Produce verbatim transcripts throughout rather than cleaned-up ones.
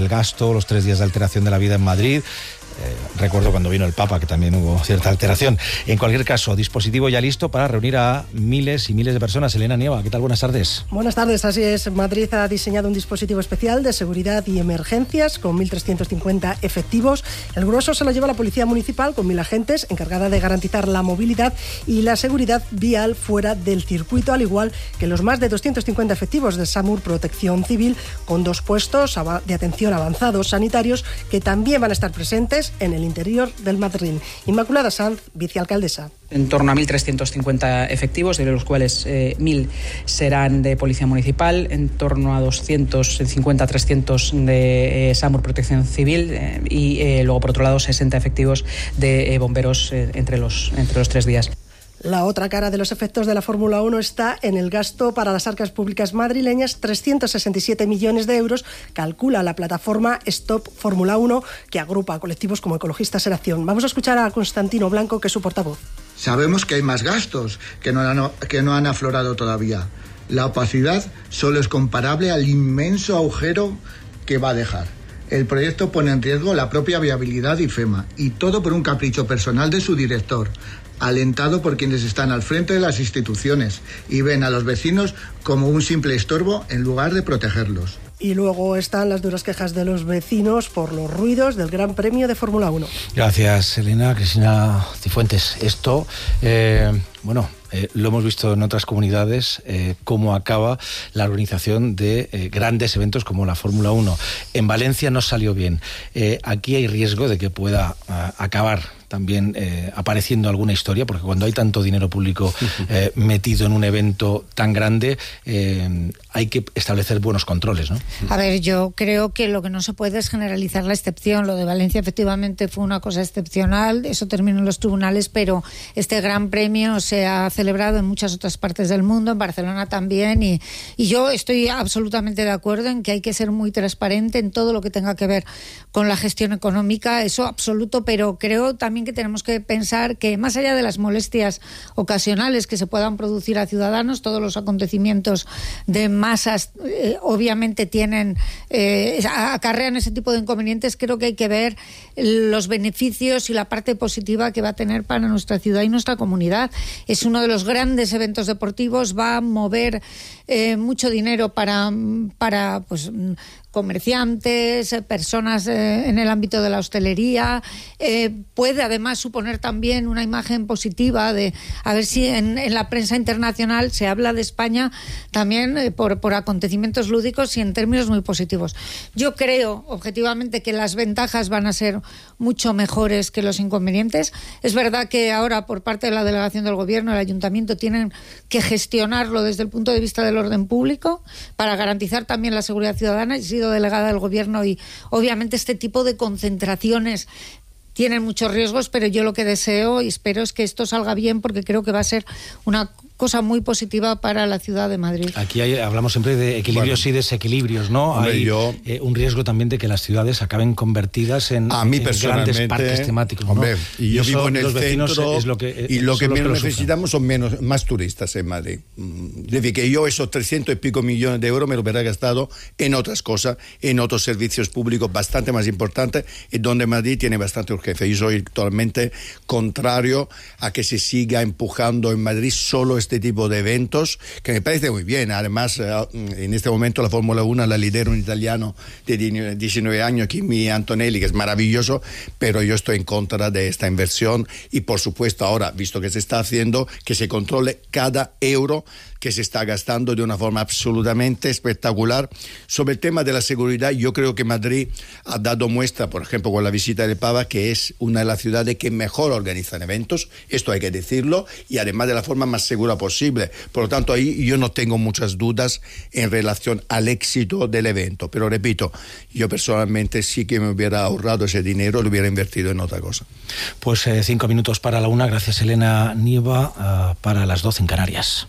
del gasto, los tres días de alteración de la vida en Madrid. Eh, recuerdo cuando vino el Papa que también hubo cierta alteración. En cualquier caso, dispositivo ya listo para reunir a miles y miles de personas. Elena Nieva, ¿qué tal? Buenas tardes. Buenas tardes, así es. Madrid ha diseñado un dispositivo especial de seguridad y emergencias con mil trescientos cincuenta efectivos. El grueso se lo lleva la Policía Municipal con mil agentes encargada de garantizar la movilidad y la seguridad vial fuera del circuito, al igual que los más de doscientos cincuenta efectivos de SAMUR Protección Civil, con dos puestos de atención avanzados sanitarios que también van a estar presentes en el interior del Madrid. Inmaculada Sanz, vicealcaldesa. En torno a mil trescientos cincuenta efectivos, de los cuales eh, mil serán de Policía Municipal, en torno a doscientos cincuenta a trescientos de eh, SAMUR Protección Civil eh, y eh, luego, por otro lado, sesenta efectivos de eh, bomberos eh, entre, los, entre los tres días. La otra cara de los efectos de la Fórmula uno está en el gasto para las arcas públicas madrileñas, trescientos sesenta y siete millones de euros, calcula la plataforma Stop Fórmula uno, que agrupa a colectivos como Ecologistas en Acción. Vamos a escuchar a Constantino Blanco, que es su portavoz. Sabemos que hay más gastos que no han, que no han aflorado todavía. La opacidad solo es comparable al inmenso agujero que va a dejar. El proyecto pone en riesgo la propia viabilidad de IFEMA, y todo por un capricho personal de su director, alentado por quienes están al frente de las instituciones y ven a los vecinos como un simple estorbo en lugar de protegerlos. Y luego están las duras quejas de los vecinos por los ruidos del Gran Premio de Fórmula uno. Gracias, Elena. Cristina Cifuentes. Esto, eh, bueno, eh, lo hemos visto en otras comunidades, eh, cómo acaba la organización de eh, grandes eventos como la Fórmula uno. En Valencia no salió bien. Eh, aquí hay riesgo de que pueda uh, acabar también eh, apareciendo alguna historia, porque cuando hay tanto dinero público eh, metido en un evento tan grande, eh, hay que establecer buenos controles, ¿no? A ver, yo creo que lo que no se puede es generalizar la excepción. Lo de Valencia efectivamente fue una cosa excepcional, eso terminó en los tribunales, pero este Gran Premio se ha celebrado en muchas otras partes del mundo, en Barcelona también, y, y yo estoy absolutamente de acuerdo en que hay que ser muy transparente en todo lo que tenga que ver con la gestión económica, eso absoluto, pero creo también que tenemos que pensar que más allá de las molestias ocasionales que se puedan producir a ciudadanos, todos los acontecimientos de masas eh, obviamente tienen eh, acarrean ese tipo de inconvenientes. Creo que hay que ver los beneficios y la parte positiva que va a tener para nuestra ciudad y nuestra comunidad. Es uno de los grandes eventos deportivos, va a mover eh, mucho dinero para, para pues comerciantes, personas eh, en el ámbito de la hostelería, eh, puede además suponer también una imagen positiva de, a ver si en, en la prensa internacional se habla de España también eh, por, por acontecimientos lúdicos y en términos muy positivos. Yo creo, objetivamente, que las ventajas van a ser mucho mejores que los inconvenientes. Es verdad que ahora, por parte de la delegación del Gobierno, el Ayuntamiento tienen que gestionarlo desde el punto de vista del orden público para garantizar también la seguridad ciudadana. He sido delegada del Gobierno y obviamente este tipo de concentraciones tienen muchos riesgos, pero yo lo que deseo y espero es que esto salga bien, porque creo que va a ser una cosa muy positiva para la ciudad de Madrid. Aquí hay, hablamos siempre de equilibrios bueno, y desequilibrios, ¿no? Hombre, hay yo, eh, un riesgo también de que las ciudades acaben convertidas en, a mí en grandes parques temáticos, ¿no? Hombre, y yo eso, vivo en el centro es lo que, eh, y lo que menos que necesitamos son menos, más turistas en Madrid. Es decir, que yo esos trescientos y pico millones de euros me lo hubiera gastado en otras cosas, en otros servicios públicos bastante más importantes, y donde Madrid tiene bastante urgencia. Yo soy totalmente contrario a que se siga empujando en Madrid solo este tipo de eventos, que me parece muy bien. Además, en este momento la Fórmula uno la lidera un italiano de diecinueve años, Kimi Antonelli, que es maravilloso, pero yo estoy en contra de esta inversión y, por supuesto, ahora, visto que se está haciendo, que se controle cada euro que se está gastando de una forma absolutamente espectacular. Sobre el tema de la seguridad, yo creo que Madrid ha dado muestra, por ejemplo, con la visita de Papa, que es una de las ciudades que mejor organizan eventos, esto hay que decirlo, y además de la forma más segura posible. Por lo tanto, ahí yo no tengo muchas dudas en relación al éxito del evento. Pero repito, yo personalmente sí que me hubiera ahorrado ese dinero, lo hubiera invertido en otra cosa. Pues eh, cinco minutos para la una. Gracias, Elena Nieva. Uh, para las doce en Canarias.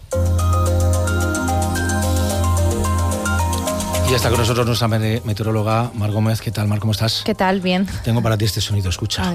Y ya está con nosotros nuestra meteoróloga Mar Gómez. ¿Qué tal, Mar? ¿Cómo estás? ¿Qué tal? Bien. Tengo para ti este sonido, escucha.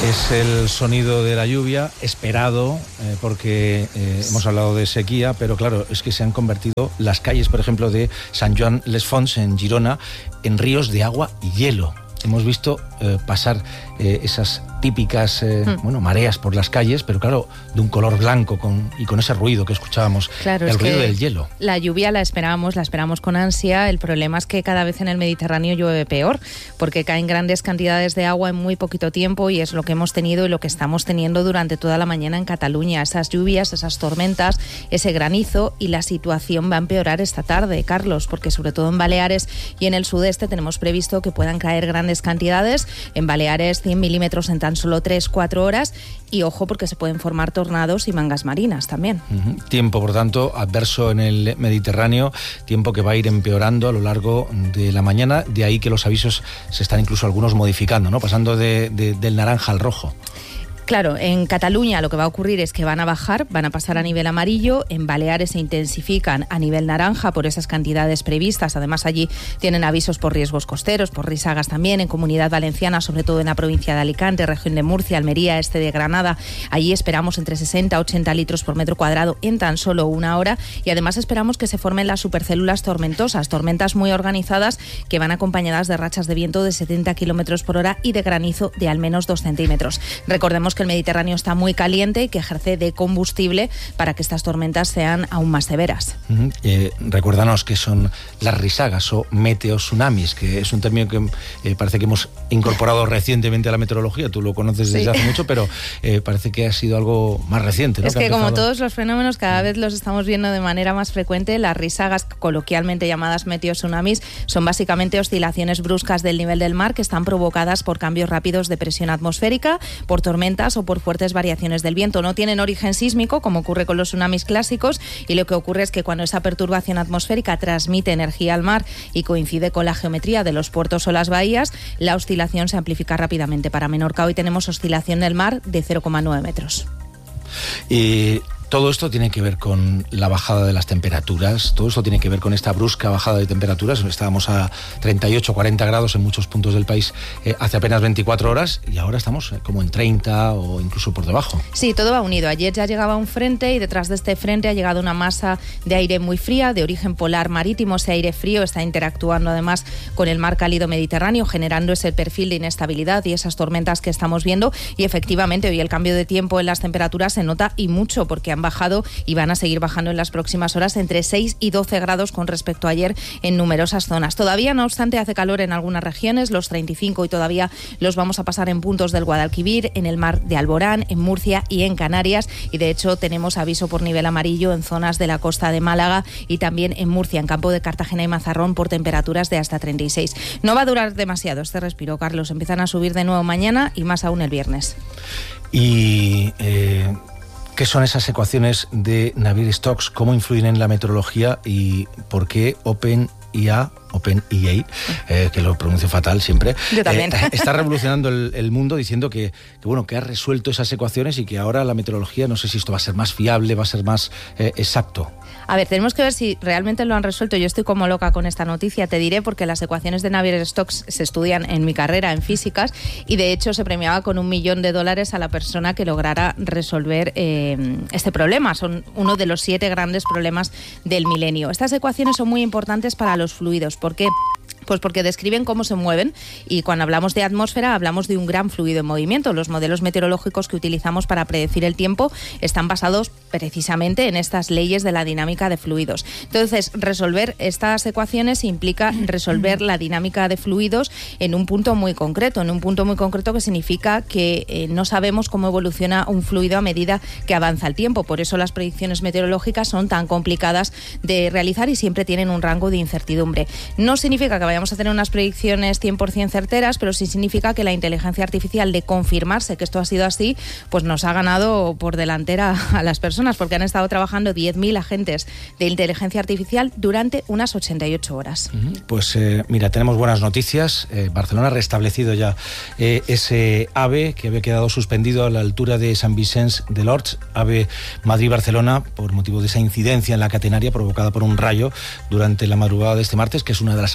Es el sonido de la lluvia, esperado, eh, porque eh, hemos hablado de sequía, pero claro, es que se han convertido las calles, por ejemplo, de Sant Joan les Fonts, en Girona, en ríos de agua y hielo. Hemos visto eh, pasar eh, esas típicas eh, mm. bueno, mareas por las calles, pero claro, de un color blanco con, y con ese ruido que escuchábamos, claro, el es ruido que del hielo. La lluvia la esperábamos, la esperamos con ansia. El problema es que cada vez en el Mediterráneo llueve peor, porque caen grandes cantidades de agua en muy poquito tiempo, y es lo que hemos tenido y lo que estamos teniendo durante toda la mañana en Cataluña. Esas lluvias, esas tormentas, ese granizo, y la situación va a empeorar esta tarde, Carlos, porque sobre todo en Baleares y en el sudeste tenemos previsto que puedan caer grandes cantidades. En Baleares cien milímetros en tan solo tres cuatro horas, y ojo porque se pueden formar tornados y mangas marinas también. Uh-huh. Tiempo, por tanto, adverso en el Mediterráneo, tiempo que va a ir empeorando a lo largo de la mañana, de ahí que los avisos se están incluso algunos modificando, ¿no? Pasando de, de, del naranja al rojo. Claro, en Cataluña lo que va a ocurrir es que van a bajar, van a pasar a nivel amarillo. En Baleares se intensifican a nivel naranja por esas cantidades previstas. Además, allí tienen avisos por riesgos costeros, por risagas también. En Comunidad Valenciana, sobre todo en la provincia de Alicante, región de Murcia, Almería, este de Granada, allí esperamos entre sesenta a ochenta litros por metro cuadrado en tan solo una hora. Y además esperamos que se formen las supercélulas tormentosas, tormentas muy organizadas que van acompañadas de rachas de viento de setenta kilómetros por hora y de granizo de al menos dos centímetros. Recordemos que el Mediterráneo está muy caliente y que ejerce de combustible para que estas tormentas sean aún más severas. Uh-huh. Eh, recuérdanos qué son las risagas o meteotsunamis, que es un término que eh, parece que hemos incorporado recientemente a la meteorología. Tú lo conoces desde sí. hace mucho, pero eh, parece que ha sido algo más reciente, ¿no? Es que, que como todos los fenómenos, cada vez los estamos viendo de manera más frecuente. Las risagas, coloquialmente llamadas meteotsunamis, son básicamente oscilaciones bruscas del nivel del mar que están provocadas por cambios rápidos de presión atmosférica, por tormentas o por fuertes variaciones del viento. No tienen origen sísmico, como ocurre con los tsunamis clásicos, y lo que ocurre es que cuando esa perturbación atmosférica transmite energía al mar y coincide con la geometría de los puertos o las bahías, la oscilación se amplifica rápidamente. Para Menorca hoy tenemos oscilación del mar de cero coma nueve metros. Y todo esto tiene que ver con la bajada de las temperaturas, todo esto tiene que ver con esta brusca bajada de temperaturas. Estábamos a treinta y ocho, cuarenta grados en muchos puntos del país eh, hace apenas veinticuatro horas, y ahora estamos eh, como en treinta o incluso por debajo. Sí, todo va unido. Ayer ya llegaba un frente y detrás de este frente ha llegado una masa de aire muy fría, de origen polar marítimo. Ese aire frío está interactuando además con el mar cálido mediterráneo, generando ese perfil de inestabilidad y esas tormentas que estamos viendo. Y efectivamente hoy el cambio de tiempo en las temperaturas se nota, y mucho, porque han bajado y van a seguir bajando en las próximas horas entre seis y doce grados con respecto a ayer en numerosas zonas. Todavía, no obstante, hace calor en algunas regiones, los treinta y cinco, y todavía los vamos a pasar en puntos del Guadalquivir, en el mar de Alborán, en Murcia y en Canarias, y de hecho tenemos aviso por nivel amarillo en zonas de la costa de Málaga y también en Murcia, en Campo de Cartagena y Mazarrón, por temperaturas de hasta treinta y seis. No va a durar demasiado este respiro, Carlos. Empiezan a subir de nuevo mañana y más aún el viernes. Y eh, ¿qué son esas ecuaciones de Navier-Stokes? ¿Cómo influyen en la meteorología? ¿Y por qué OpenIA, OpenIA, eh, que lo pronuncio fatal siempre, Yo también. Eh, está revolucionando el, el mundo, diciendo que, que, bueno, que ha resuelto esas ecuaciones y que ahora la meteorología, no sé si esto va a ser más fiable, va a ser más eh, exacto? A ver, tenemos que ver si realmente lo han resuelto. Yo estoy como loca con esta noticia, te diré, porque las ecuaciones de Navier-Stokes se estudian en mi carrera en físicas, y de hecho se premiaba con un millón de dólares a la persona que lograra resolver eh, este problema. Son uno de los siete grandes problemas del milenio. Estas ecuaciones son muy importantes para los fluidos. ¿Por qué? Pues porque describen cómo se mueven, y cuando hablamos de atmósfera hablamos de un gran fluido en movimiento. Los modelos meteorológicos que utilizamos para predecir el tiempo están basados precisamente en estas leyes de la dinámica de fluidos. Entonces, resolver estas ecuaciones implica resolver la dinámica de fluidos en un punto muy concreto, en un punto muy concreto que significa que eh, no sabemos cómo evoluciona un fluido a medida que avanza el tiempo. Por eso las predicciones meteorológicas son tan complicadas de realizar y siempre tienen un rango de incertidumbre. No significa que vayamos a tener unas predicciones cien por ciento certeras, pero sí significa que la inteligencia artificial, de confirmarse que esto ha sido así, pues nos ha ganado por delantera a las personas, porque han estado trabajando diez mil agentes de inteligencia artificial durante unas ochenta y ocho horas. Pues eh, mira, tenemos buenas noticias. Eh, Barcelona ha restablecido ya eh, ese AVE que había quedado suspendido a la altura de Sant Vicenç de l'Horts, AVE Madrid-Barcelona, por motivo de esa incidencia en la catenaria provocada por un rayo durante la madrugada de este martes, que es una de las características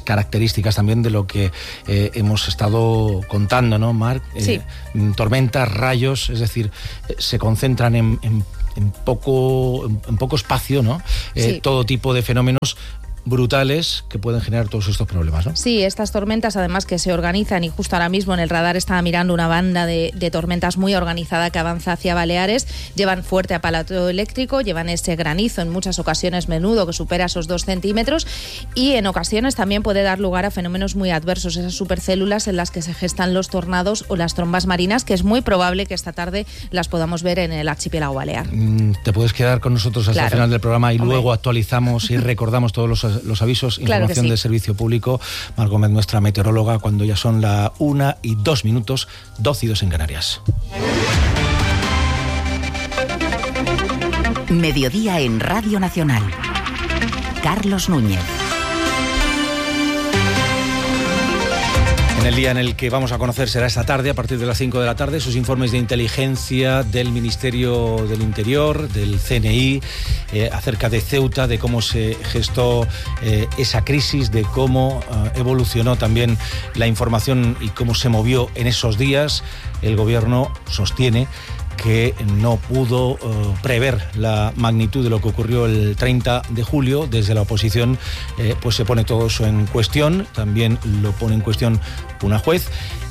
características también de lo que eh, hemos estado contando, ¿no, Marc? Eh, sí. Tormentas, rayos, es decir, eh, se concentran en, en, en, poco, en, en poco espacio, ¿no? Eh, sí. Todo tipo de fenómenos brutales que pueden generar todos estos problemas, ¿no? Sí, estas tormentas además que se organizan, y justo ahora mismo en el radar estaba mirando una banda de, de tormentas muy organizada que avanza hacia Baleares, llevan fuerte aparato eléctrico, llevan ese granizo en muchas ocasiones menudo que supera esos dos centímetros, y en ocasiones también puede dar lugar a fenómenos muy adversos, esas supercélulas en las que se gestan los tornados o las trombas marinas, que es muy probable que esta tarde las podamos ver en el archipiélago balear. Te puedes quedar con nosotros hasta claro. el final del programa y Hombre. luego actualizamos y recordamos todos los los avisos, claro información sí. de servicio público. Mar Gómez, nuestra meteoróloga, cuando ya son la una y dos minutos, doce y dos en Canarias. Mediodía en Radio Nacional. Carlos Núñez. En el día en el que vamos a conocer será esta tarde, a partir de las cinco de la tarde, sus informes de inteligencia del Ministerio del Interior, del C N I, eh, acerca de Ceuta, de cómo se gestó eh, esa crisis, de cómo eh, evolucionó también la información y cómo se movió en esos días. El Gobierno sostiene que no pudo uh, prever la magnitud de lo que ocurrió el treinta de julio. Desde la oposición eh, pues se pone todo eso en cuestión, también lo pone en cuestión una juez,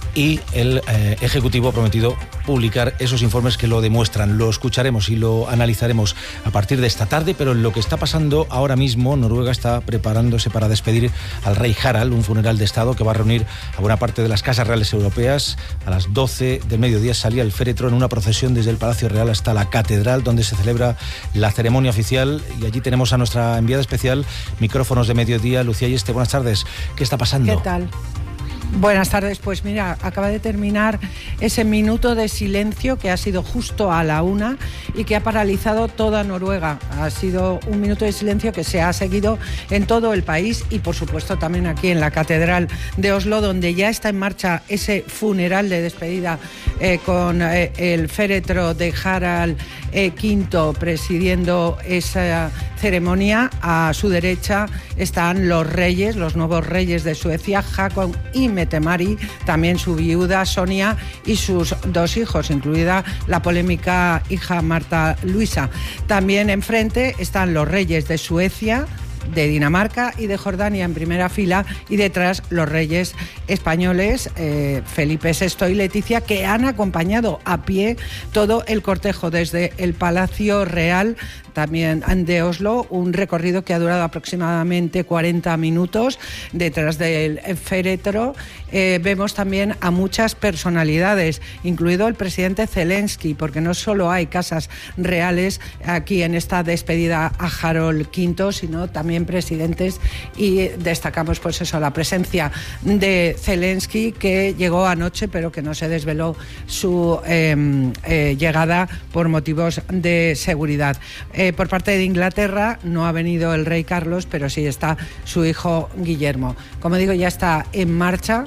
y el eh, Ejecutivo ha prometido publicar esos informes que lo demuestran. Lo escucharemos y lo analizaremos a partir de esta tarde, pero en lo que está pasando ahora mismo, Noruega está preparándose para despedir al rey Harald, un funeral de Estado que va a reunir a buena parte de las casas reales europeas. A las doce del mediodía salía el féretro en una procesión desde el Palacio Real hasta la Catedral, donde se celebra la ceremonia oficial, y allí tenemos a nuestra enviada especial, micrófonos de mediodía, Lucía Yeste. Buenas tardes. ¿Qué está pasando? ¿Qué tal? Buenas tardes. Pues mira, acaba de terminar ese minuto de silencio que ha sido justo a la una y que ha paralizado toda Noruega. Ha sido un minuto de silencio que se ha seguido en todo el país y por supuesto también aquí en la Catedral de Oslo, donde ya está en marcha ese funeral de despedida eh, con eh, el féretro de Harald eh, quinto presidiendo esa ceremonia. A su derecha están los reyes, los nuevos reyes de Suecia, Håkon y Mette-Marit, también su viuda Sonia y sus dos hijos, incluida la polémica hija Marta Luisa. También enfrente están los reyes de Suecia, de Dinamarca y de Jordania en primera fila, y detrás los reyes españoles eh, Felipe sexto y Leticia, que han acompañado a pie todo el cortejo desde el Palacio Real también de Oslo, un recorrido que ha durado aproximadamente cuarenta minutos. Detrás del féretro eh, vemos también a muchas personalidades, incluido el presidente Zelensky, porque no solo hay casas reales aquí en esta despedida a Harald quinto, sino también presidentes, y destacamos pues eso, la presencia de Zelensky, que llegó anoche pero que no se desveló su eh, eh, llegada por motivos de seguridad. Eh, por parte de Inglaterra no ha venido el rey Carlos, pero sí está su hijo Guillermo. Como digo, ya está en marcha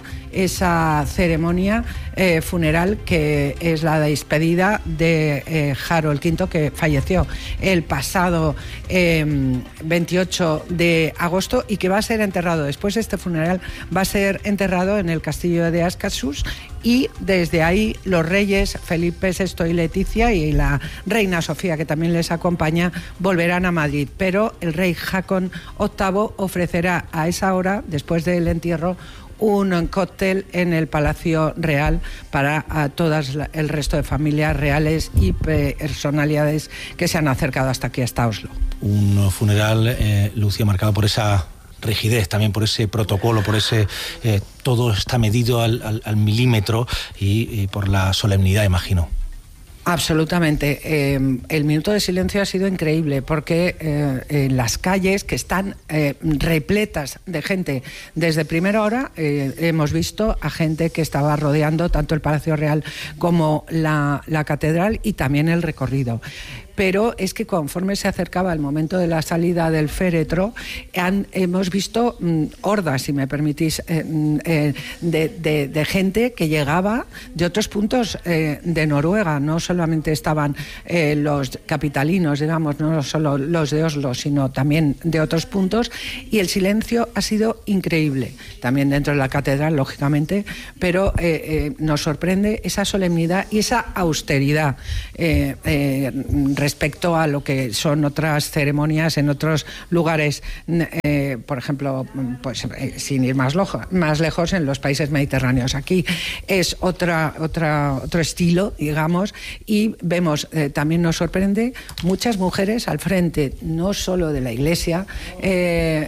esa ceremonia eh, funeral, que es la despedida de eh, Harald quinto, que falleció el pasado eh, veintiocho de agosto y que va a ser enterrado. Después este funeral va a ser enterrado en el castillo de Akershus, y desde ahí los reyes Felipe sexto y Leticia y la reina Sofía, que también les acompaña, volverán a Madrid. Pero el rey Håkon octavo ofrecerá a esa hora, después del entierro, un cóctel en el Palacio Real para a todas el resto de familias reales y personalidades que se han acercado hasta aquí, hasta Oslo. Un funeral, eh, Lucía, marcado por esa rigidez, también por ese protocolo, por ese eh, todo está medido al, al, al milímetro y, y por la solemnidad, imagino. Absolutamente. Eh, el minuto de silencio ha sido increíble porque eh, en las calles, que están eh, repletas de gente desde primera hora, eh, hemos visto a gente que estaba rodeando tanto el Palacio Real como la, la Catedral y también el recorrido. pero es que conforme se acercaba el momento de la salida del féretro, han, hemos visto mm, hordas, si me permitís, eh, eh, de, de, de gente que llegaba de otros puntos eh, de Noruega. No solamente estaban eh, los capitalinos, digamos, no solo los de Oslo, sino también de otros puntos, y el silencio ha sido increíble, también dentro de la catedral, lógicamente, pero eh, eh, nos sorprende esa solemnidad y esa austeridad eh, eh, respecto a lo que son otras ceremonias en otros lugares, eh, por ejemplo, pues eh, sin ir más, lojo, más lejos, en los países mediterráneos. Aquí es otra, otra, otro estilo, digamos, y vemos, eh, también nos sorprende, muchas mujeres al frente, no solo de la iglesia eh,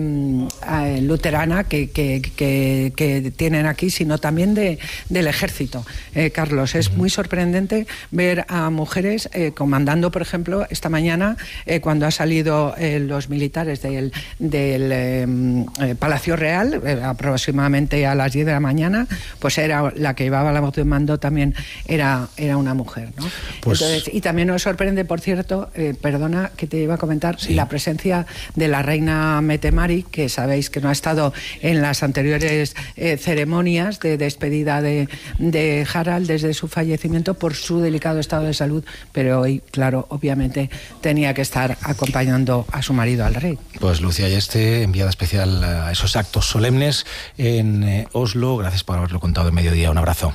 eh, luterana que, que, que, que tienen aquí, sino también de, del ejército. Eh, Carlos, es muy sorprendente ver a mujeres eh, comandando, por ejemplo, esta mañana, eh, cuando ha salido eh, los militares del, del eh, eh, Palacio Real, eh, aproximadamente a las diez de la mañana, pues era la que llevaba la voz de mando, también era, era una mujer, ¿no? Pues... Entonces, y también nos sorprende, por cierto, eh, perdona que te iba a comentar, sí, la presencia de la reina Mette-Marit, que sabéis que no ha estado en las anteriores eh, ceremonias de despedida de, de Harald desde su fallecimiento por su delicado estado de salud, pero hoy, claro, obviamente tenía que estar acompañando a su marido, al rey. Pues Lucía Ayeste, enviada especial a esos actos solemnes en eh, Oslo, gracias por haberlo contado en mediodía. Un abrazo.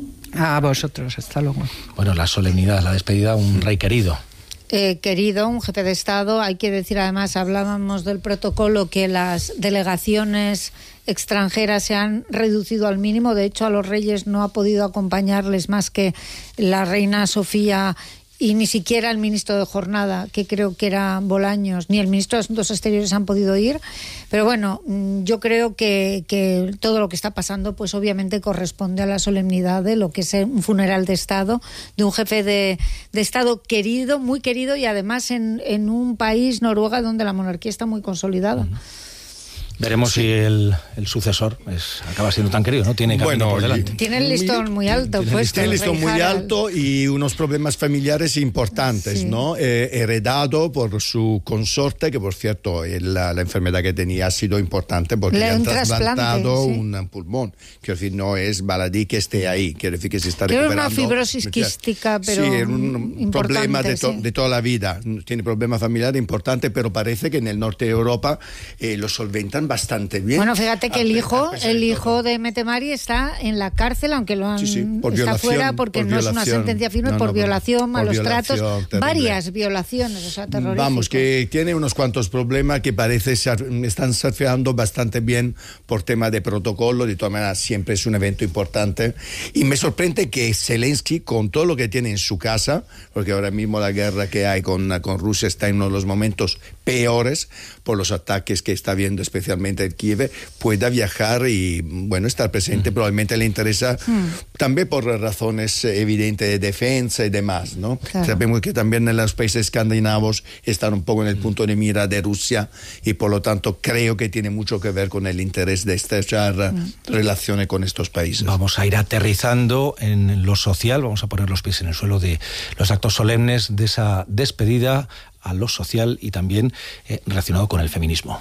A vosotros, hasta luego. Bueno, la solemnidad, la despedida, un rey querido. Eh, querido, un jefe de Estado. Hay que decir, además, hablábamos del protocolo, que las delegaciones extranjeras se han reducido al mínimo. De hecho, a los reyes no ha podido acompañarles más que la reina Sofía, y ni siquiera el ministro de Jornada, que creo que era Bolaños, ni el ministro de Asuntos Exteriores han podido ir. Pero bueno, yo creo que, que todo lo que está pasando, pues obviamente corresponde a la solemnidad de lo que es un funeral de Estado, de un jefe de, de Estado querido, muy querido, y además en, en un país, Noruega, donde la monarquía está muy consolidada. Uh-huh. Veremos si el, el sucesor es, acaba siendo tan querido, ¿no? Tiene camino bueno, por delante. Tiene el listón muy alto. Tiene, Pues, tiene el listón muy alto y unos problemas familiares importantes, sí. ¿no? Eh, heredado por su consorte, que por cierto la, la enfermedad que tenía ha sido importante porque le, le han trasplantado sí. un pulmón. Quiero decir, no es baladí que esté ahí, quiere decir que se está Creo recuperando. Es una fibrosis quística, pero sí, es un problema de, to, sí. de toda la vida. Tiene problemas familiares importantes, pero parece que en el norte de Europa eh, lo solventan bastante bien. Bueno, fíjate que el hijo, el hijo de Mette-Marit está en la cárcel, aunque lo han sí, sí, por está violación, fuera porque por no violación. Es una sentencia firme, no, por no, violación, por malos violación, tratos, terrible. Varias violaciones, o sea, terroríficos. Vamos, que tiene unos cuantos problemas que parece ser, están surfeando bastante bien por tema de protocolo. De todas maneras, siempre es un evento importante. Y me sorprende que Zelensky, con todo lo que tiene en su casa, porque ahora mismo la guerra que hay con, con Rusia está en uno de los momentos peores por los ataques que está viendo, especialmente en Kiev, pueda viajar y, bueno, estar presente. Mm. Probablemente le interesa mm. también por razones evidentes de defensa y demás, ¿no? Claro. Sabemos que también en los países escandinavos están un poco en el punto de mira de Rusia y por lo tanto creo que tiene mucho que ver con el interés de estrechar mm. relaciones con estos países. Vamos a ir aterrizando en lo social, vamos a poner los pies en el suelo de los actos solemnes de esa despedida a lo social y también eh, relacionado con el feminismo.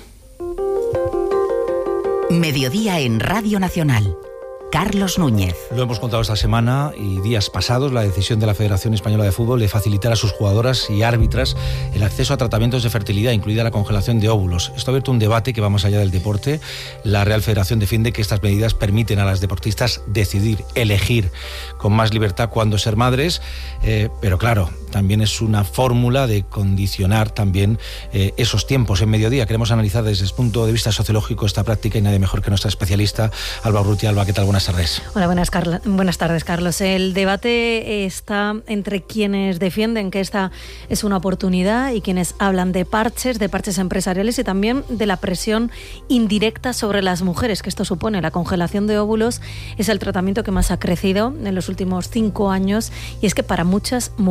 Mediodía en Radio Nacional. Carlos Núñez. Lo hemos contado esta semana y días pasados, la decisión de la Federación Española de Fútbol de facilitar a sus jugadoras y árbitras el acceso a tratamientos de fertilidad, incluida la congelación de óvulos. Esto ha abierto un debate que va más allá del deporte. La Real Federación defiende que estas medidas permiten a las deportistas decidir, elegir con más libertad cuándo ser madres, eh, pero claro, también es una fórmula de condicionar también eh, esos tiempos. En Mediodía queremos analizar desde el punto de vista sociológico esta práctica y nadie mejor que nuestra especialista, Alba Urrutia. Alba, ¿qué tal? Buenas tardes. Hola, buenas, Carla. buenas tardes, Carlos. El debate está entre quienes defienden que esta es una oportunidad y quienes hablan de parches, de parches empresariales y también de la presión indirecta sobre las mujeres que esto supone. La congelación de óvulos es el tratamiento que más ha crecido en los últimos cinco años y es que para muchas mujeres sigue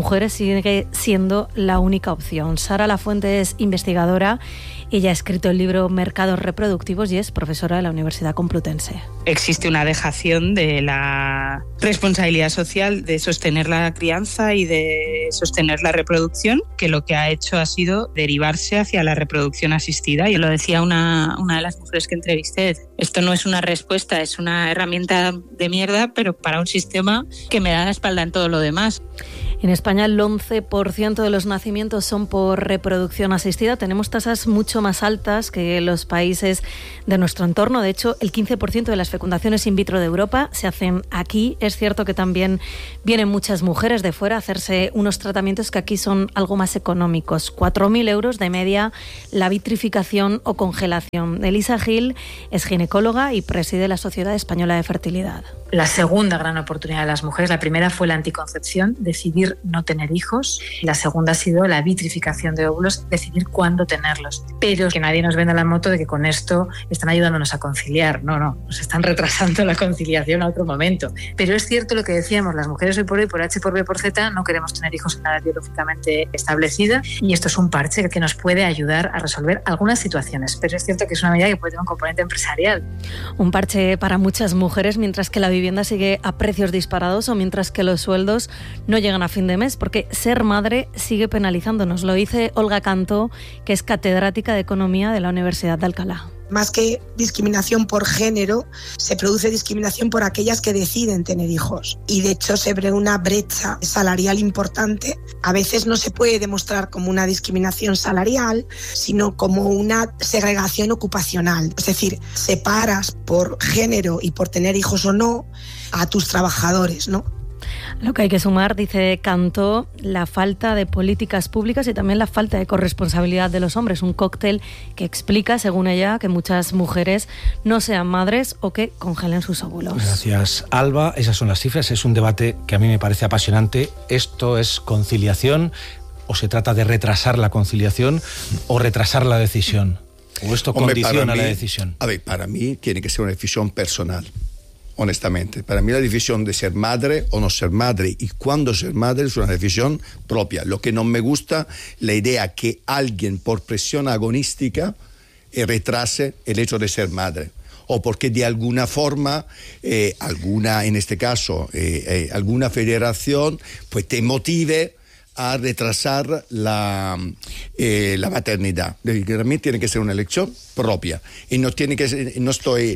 sigue siendo la única opción. Sara Lafuente es investigadora. Ella ha escrito el libro Mercados Reproductivos y es profesora de la Universidad Complutense. Existe una dejación de la responsabilidad social de sostener la crianza y de sostener la reproducción, que lo que ha hecho ha sido derivarse hacia la reproducción asistida. Y lo decía una, una de las mujeres que entrevisté, esto no es una respuesta, es una herramienta de mierda, pero para un sistema que me da la espalda en todo lo demás. En España el once por ciento de los nacimientos son por reproducción asistida. Tenemos tasas mucho más altas que los países de nuestro entorno. De hecho, el quince por ciento de las fecundaciones in vitro de Europa se hacen aquí. Es cierto que también vienen muchas mujeres de fuera a hacerse unos tratamientos que aquí son algo más económicos. cuatro mil euros de media la vitrificación o congelación. Elisa Gil es ginecóloga y preside la Sociedad Española de Fertilidad. La segunda gran oportunidad de las mujeres, la primera fue la anticoncepción, decidir no tener hijos. La segunda ha sido la vitrificación de óvulos, decidir cuándo tenerlos. Pero que nadie nos venda la moto de que con esto están ayudándonos a conciliar. No, no, nos están retrasando la conciliación a otro momento. Pero es cierto lo que decíamos, las mujeres hoy por hoy, por H, por B, por Z, no queremos tener hijos en la edad biológicamente establecida y esto es un parche que nos puede ayudar a resolver algunas situaciones. Pero es cierto que es una medida que puede tener un componente empresarial. Un parche para muchas mujeres, mientras que la vivienda sigue a precios disparados o mientras que los sueldos no llegan a fin de mes, porque ser madre sigue penalizándonos. Lo dice Olga Cantó, que es catedrática de Economía de la Universidad de Alcalá. Más que discriminación por género, se produce discriminación por aquellas que deciden tener hijos. Y de hecho se ve una brecha salarial importante. A veces no se puede demostrar como una discriminación salarial, sino como una segregación ocupacional. Es decir, separas por género y por tener hijos o no a tus trabajadores, ¿no? Lo que hay que sumar, dice Cantó, la falta de políticas públicas y también la falta de corresponsabilidad de los hombres. Un cóctel que explica, según ella, que muchas mujeres no sean madres o que congelen sus óvulos. Gracias, Alba. Esas son las cifras. Es un debate que a mí me parece apasionante. ¿Esto es conciliación o se trata de retrasar la conciliación o retrasar la decisión? ¿O esto Hombre, condiciona mí, la decisión? A ver, para mí tiene que ser una decisión personal. Honestamente, para mí la decisión de ser madre o no ser madre y cuándo ser madre es una decisión propia. Lo que no me gusta, la idea que alguien por presión agonística eh, retrase el hecho de ser madre. O porque de alguna forma, eh, alguna, en este caso, eh, eh, alguna federación, pues te motive a retrasar la, eh, la maternidad. Realmente tiene que ser una elección propia y no tiene que ser, no estoy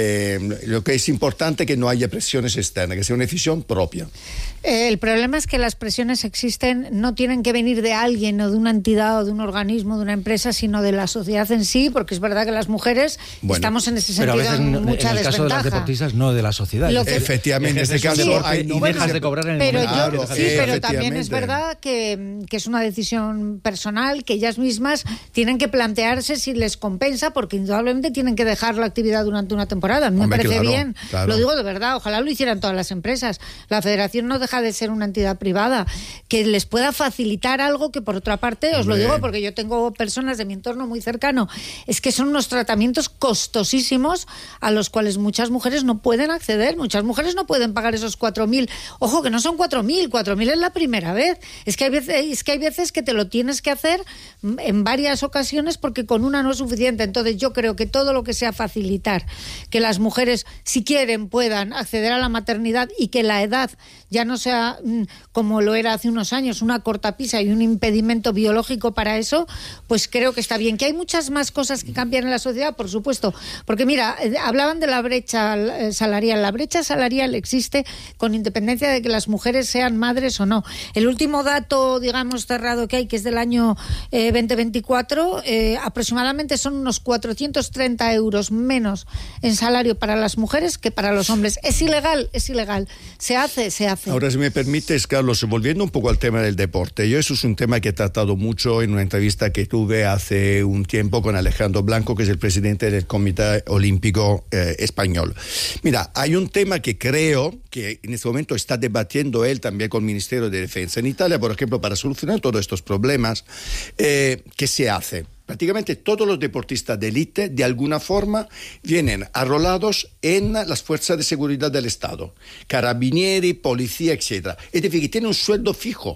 eh, lo que es importante es que no haya presiones externas, que sea una decisión propia. Eh, el problema es que las presiones existen, no tienen que venir de alguien o de una entidad o de un organismo, de una empresa, sino de la sociedad en sí, porque es verdad que las mujeres bueno, estamos en ese sentido pero a veces, en en mucha el desventaja. caso de las deportistas, no de la sociedad. Lo que, Efectivamente, en este caso sí, hay, y dejas de cobrar en el pero momento. yo, Claro, sí, pero también es verdad que, que es una decisión personal, que ellas mismas tienen que plantearse si les compensa, porque indudablemente tienen que dejar la actividad durante una temporada. A mí Hombre, me parece claro, bien, claro. Lo digo de verdad, ojalá lo hicieran todas las empresas. La federación no deja de ser una entidad privada, que les pueda facilitar algo que por otra parte, os Hombre. lo digo porque yo tengo personas de mi entorno muy cercano, es que son unos tratamientos costosísimos a los cuales muchas mujeres no pueden acceder, muchas mujeres no pueden pagar esos cuatro mil, ojo que no son cuatro mil, cuatro mil es la primera vez, es que hay veces, es que hay veces que te lo tienes que hacer en varias ocasiones porque con una no es suficiente. Entonces yo creo que todo lo que sea facilitar que las mujeres, si quieren, puedan acceder a la maternidad y que la edad ya no sea mmm, como lo era hace unos años, una cortapisa y un impedimento biológico para eso, pues creo que está bien. Que hay muchas más cosas que cambian en la sociedad, por supuesto, porque mira, eh, hablaban de la brecha eh, salarial. La brecha salarial existe con independencia de que las mujeres sean madres o no. El último dato, digamos, cerrado que hay, que es del año eh, veinte veinticuatro, eh, aproximadamente son unos cuatrocientos treinta euros menos en salario para las mujeres que para los hombres. Es ilegal, es ilegal. Se hace, se hace. Ahora, si me permites, Carlos, volviendo un poco al tema del deporte, yo eso es un tema que he tratado mucho en una entrevista que tuve hace un tiempo con Alejandro Blanco, que es el presidente del Comité Olímpico eh, Español. Mira, hay un tema que creo que en este momento está debatiendo él también con el Ministerio de Defensa. En Italia, por ejemplo, para solucionar todos estos problemas, eh, ¿qué se hace? Prácticamente todos los deportistas de élite, de alguna forma, vienen arrolados en las fuerzas de seguridad del Estado. Carabinieri, policía, etcétera. Es decir, que tienen un sueldo fijo.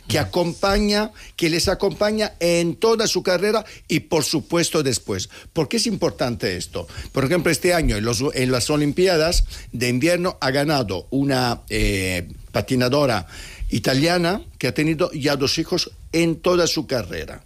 que acompaña, que les acompaña en toda su carrera y por supuesto después. ¿Por qué es importante esto? Por ejemplo, este año en, los, en las Olimpiadas de invierno ha ganado una eh, patinadora italiana que ha tenido ya dos hijos en toda su carrera.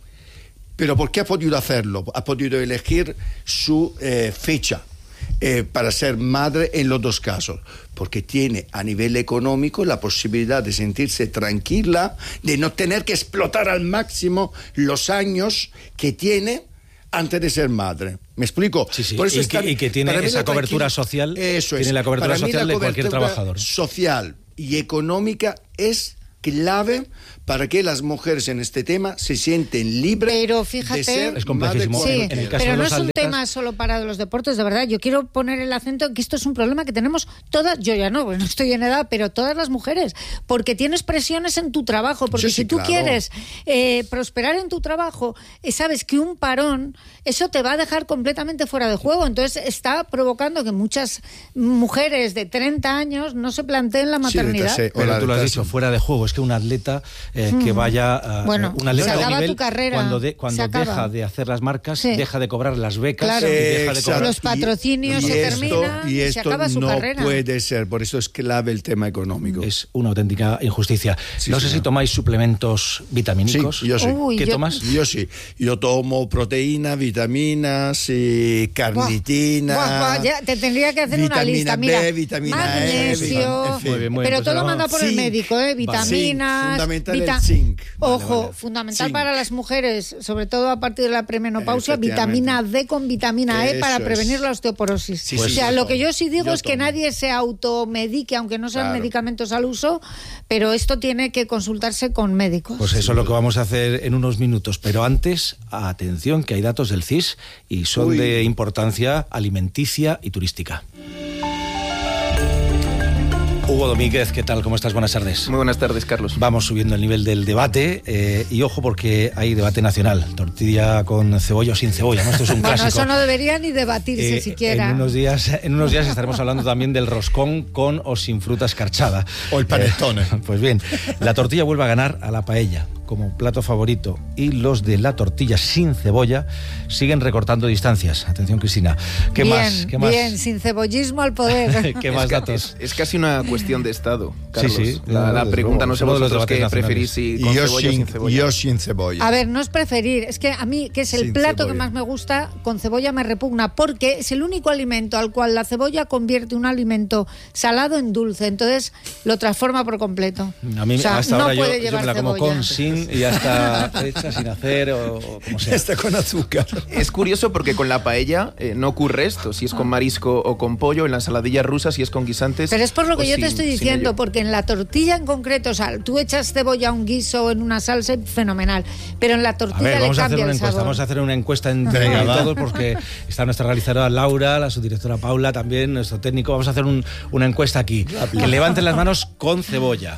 ¿Pero por qué ha podido hacerlo? Ha podido elegir su eh, fecha eh, para ser madre en los dos casos, porque tiene a nivel económico la posibilidad de sentirse tranquila, de no tener que explotar al máximo los años que tiene antes de ser madre. ¿Me explico? Sí, sí. Por eso y, está, que, y que tiene esa cobertura social. Eso tiene es. la cobertura Para mí social la de cualquier cobertura trabajador. social y económica es clave para que las mujeres en este tema se sienten libres pero fíjate, de ser es complejísimo. Sí, en el caso pero de no los es un atletas, tema solo para los deportes, de verdad. Yo quiero poner el acento en que esto es un problema que tenemos todas, yo ya no, porque no estoy en edad, pero todas las mujeres, porque tienes presiones en tu trabajo, porque sí, si sí, tú claro. quieres eh, prosperar en tu trabajo, eh, sabes que un parón, eso te va a dejar completamente fuera de juego. Entonces está provocando que muchas mujeres de treinta años no se planteen la maternidad. Sí, pero tú lo has dicho, fuera de juego. Es que un atleta eh, mm. que vaya a bueno, un atleta se acaba de nivel, tu carrera, cuando, de, cuando deja de hacer las marcas, sí. deja de cobrar las becas, claro. y deja de cobrar los patrocinios y, se y esto, terminan y, y esto se acaba su no carrera. puede ser, por eso es clave el tema económico. Es una auténtica injusticia. Sí, no sé señor. si tomáis suplementos vitamínicos. Sí, yo sí. Uy, ¿Qué yo... tomas? Yo sí. Yo tomo proteína, vitaminas, y carnitina. Buah, buah, ya te tendría que hacer una lista. B, Mira, vitamina magnesio, E, en fin. Muy bien, muy bien, pero pues todo ahora manda por el zinc. médico, ¿eh? Vitaminas. Zinc, fundamental vita... el zinc. Vale, Ojo, vale. fundamental Zinc. para las mujeres, sobre todo a partir de la premenopausia, Efectivamente. vitamina D con vitamina E para Eso prevenir es. la osteoporosis. Sí, o sí, sea, sí, lo sí. que yo sí digo Yo es que tomo. nadie se automedique, aunque no sean Claro. medicamentos al uso, pero esto tiene que consultarse con médicos. Pues eso es lo que vamos a hacer en unos minutos. Pero antes, atención, que hay datos del C I S y son Uy. de importancia alimenticia y turística. Hugo Domínguez, ¿qué tal? ¿Cómo estás? Buenas tardes. Muy buenas tardes, Carlos. Vamos subiendo el nivel del debate eh, y ojo porque hay debate nacional. Tortilla con cebolla o sin cebolla, ¿no? Esto es un bueno, clásico. eso no debería ni debatirse Eh, siquiera. En unos días, en unos días estaremos hablando también del roscón con o sin fruta escarchada. O el panettone. Eh, pues bien, la tortilla vuelve a ganar a la paella como plato favorito y los de la tortilla sin cebolla siguen recortando distancias. Atención, Cristina. ¿Qué bien, más? ¿Qué más? Bien, sin cebollismo al poder. ¿Qué más es, datos? Es, es casi una cuestión de Estado, Carlos. Sí, sí. La, la pregunta, no sé Uno de los vosotros qué debates preferís, si con yo cebolla o sin, sin cebolla. yo sin cebolla. A ver, no es preferir, es que a mí, que es el Sin plato cebolla. que más me gusta, con cebolla me repugna, porque es el único alimento al cual la cebolla convierte un alimento salado en dulce, entonces lo transforma por completo. A mí o sea, hasta no ahora yo, puede yo llevar me la como cebolla. con, sin y hasta hecha, sin hacer o, o como sea. Está con azúcar. Es curioso porque con la paella eh, no ocurre esto, si es con marisco o con pollo, en la ensaladilla rusa si es con guisantes. Pero es por lo que o yo sin- te estoy sin diciendo, ello. porque en la tortilla en concreto, o sea, tú echas cebolla a un guiso o en una salsa, fenomenal, pero en la A tortilla ver, le vamos a hacer cambia una el encuesta, sabor. vamos a hacer una encuesta entre Venga, va. todos porque está nuestra realizadora Laura, la subdirectora Paula también, nuestro técnico. Vamos a hacer un- una encuesta aquí. Que levanten las manos con cebolla.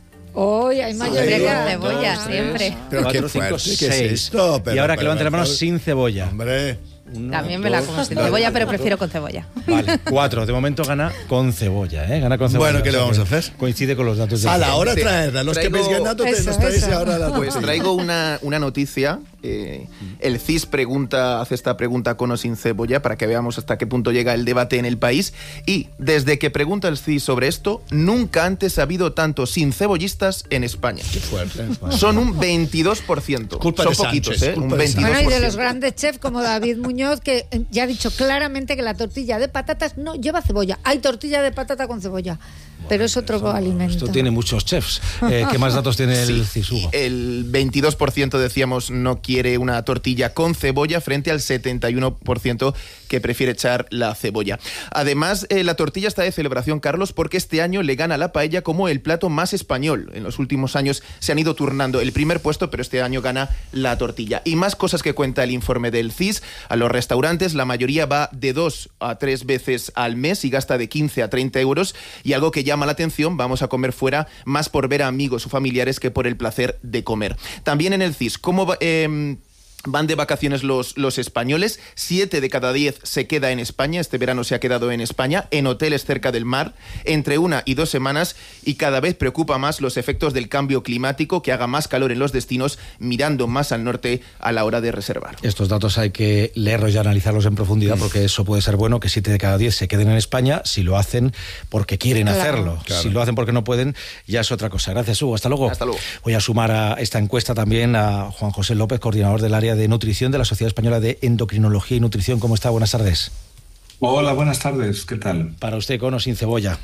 Hoy hay Siempre mayoría. con cebolla, Ah. siempre. Pero Cuatro, qué cinco, fuerte, ¿qué es seis. esto? Pero, y ahora que pero, levanten las manos pero, sin cebolla. Hombre. Uno, También me la dos, como sin tres, cebolla, pero cuatro. prefiero con cebolla. Vale, cuatro. De momento gana con cebolla, ¿eh? Gana con cebolla. Bueno, ¿qué le O sea vamos que a hacer? Coincide con los datos de A la hora Te- traerla. Los que traigo- habéis ganado te- Eso, nos traéis eso. ahora la Pues tortilla. traigo una, una noticia. eh, el C I S pregunta, hace esta pregunta con o sin cebolla para que veamos hasta qué punto llega el debate en el país. Y desde que pregunta el C I S sobre esto, nunca antes ha habido tantos sin cebollistas en España. Qué fuerte. Son un veintidós por ciento. Culpa Son de poquitos, Sánchez, ¿eh? culpa Un de veintidós por ciento. Bueno, y de los grandes chefs como David Muñoz, que eh, ya ha dicho claramente que la tortilla de patatas no lleva cebolla. Hay tortilla de patata con cebolla, pero es otro alimento. Esto tiene muchos chefs. Eh, ¿Qué más datos tiene el C I S, Hugo? El veintidós por ciento decíamos no quiere una tortilla con cebolla frente al setenta y uno por ciento que prefiere echar la cebolla. Además, eh, la tortilla está de celebración, Carlos, porque este año le gana la paella como el plato más español. En los últimos años se han ido turnando el primer puesto, pero este año gana la tortilla. Y más cosas que cuenta el informe del C I S. A los restaurantes la mayoría va de dos a tres veces al mes y gasta de quince a treinta euros. Y algo que llama la atención, vamos a comer fuera más por ver a amigos o familiares que por el placer de comer. También en el C I S, ¿cómo va, eh, Van de vacaciones los, los españoles, siete de cada diez se queda en España, este verano se ha quedado en España, en hoteles cerca del mar, entre una y dos semanas, y cada vez preocupa más los efectos del cambio climático, que haga más calor en los destinos, mirando más al norte a la hora de reservar. Estos datos hay que leerlos y analizarlos en profundidad, porque eso puede ser bueno, que siete de cada diez se queden en España, si lo hacen porque quieren claro. hacerlo. Claro. Si lo hacen porque no pueden, ya es otra cosa. Gracias, Hugo. Hasta luego. Hasta luego. Voy a sumar a esta encuesta también a Juan José López, coordinador del área de nutrición de la Sociedad Española de Endocrinología y Nutrición. ¿Cómo está? Buenas tardes. Hola, buenas tardes. ¿Qué tal? Para usted, con o sin cebolla.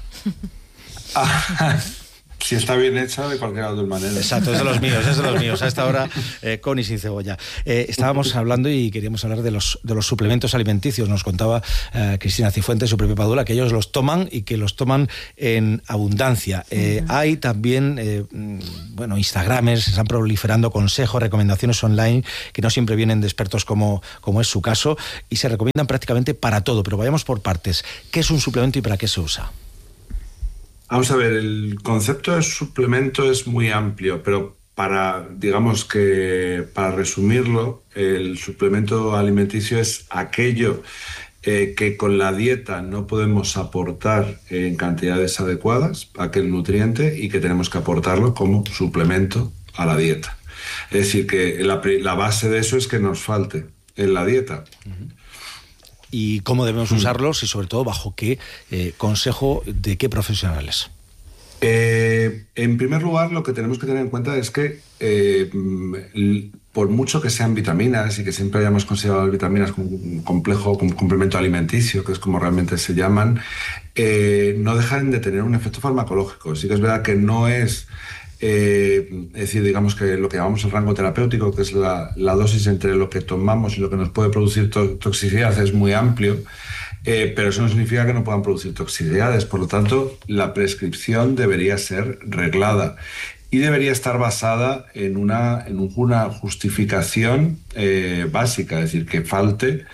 Ah, si está bien hecha, de cualquier otra manera. Exacto, es de los míos, es de los míos. A esta hora, eh, con y sin cebolla. Eh, estábamos hablando y queríamos hablar de los, de los suplementos alimenticios. Nos contaba eh, Cristina Cifuentes, su propia Padula, que ellos los toman y que los toman en abundancia. Eh, uh-huh. Hay también, eh, bueno, Instagramers, se están proliferando consejos, recomendaciones online que no siempre vienen de expertos como, como es su caso, y se recomiendan prácticamente para todo. Pero vayamos por partes. ¿Qué es un suplemento y para qué se usa? Vamos a ver, el concepto de suplemento es muy amplio, pero para, digamos que, para resumirlo, el suplemento alimenticio es aquello eh, que con la dieta no podemos aportar en cantidades adecuadas, aquel nutriente, y que tenemos que aportarlo como suplemento a la dieta. Es decir, que la, la base de eso es que nos falte en la dieta. Uh-huh. ¿Y cómo debemos usarlos y sobre todo bajo qué eh, consejo de qué profesionales? Eh, en primer lugar, lo que tenemos que tener en cuenta es que eh, por mucho que sean vitaminas y que siempre hayamos considerado las vitaminas como un complejo, como un complemento alimenticio, que es como realmente se llaman, eh, no dejan de tener un efecto farmacológico. Sí que es verdad que no es... Eh, es decir, digamos que lo que llamamos el rango terapéutico, que es la, la dosis entre lo que tomamos y lo que nos puede producir to- toxicidad, es muy amplio, eh, pero eso no significa que no puedan producir toxicidades. Por lo tanto, la prescripción debería ser reglada y debería estar basada en una, en una justificación eh, básica, es decir, que falte